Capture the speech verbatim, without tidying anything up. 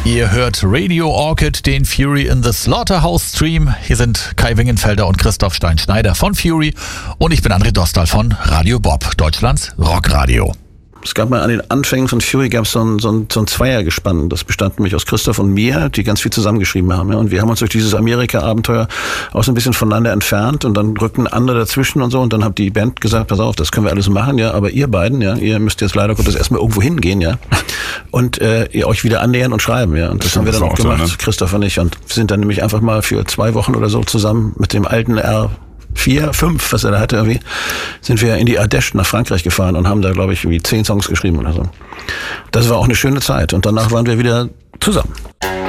Ihr hört Radio Orchid, den Fury in the Slaughterhouse Stream. Hier sind Kai Wingenfelder und Christoph Stein-Schneider von Fury und ich bin André Dostal von Radio Bob, Deutschlands Rockradio. Es gab mal an den Anfängen von Fury gab es so ein, so ein, so ein Zweiergespann. Das bestand nämlich aus Christoph und mir, die ganz viel zusammengeschrieben haben. Ja. Und wir haben uns durch dieses Amerika-Abenteuer auch so ein bisschen voneinander entfernt und dann rückten andere dazwischen und so. Und dann hat die Band gesagt, pass auf, das können wir alles machen, ja. Aber ihr beiden, ja, ihr müsst jetzt leider Gottes erstmal irgendwo hingehen, ja. Und äh, ihr euch wieder annähern und schreiben, ja. Und das, das haben wir dann auch gemacht, so, ne? Christoph und ich. Und wir sind dann nämlich einfach mal für zwei Wochen oder so zusammen mit dem alten R Vier, fünf, was er da hatte irgendwie, sind wir in die Ardèche nach Frankreich gefahren und haben da, glaube ich, irgendwie zehn Songs geschrieben oder so. Das war auch eine schöne Zeit und danach waren wir wieder zusammen.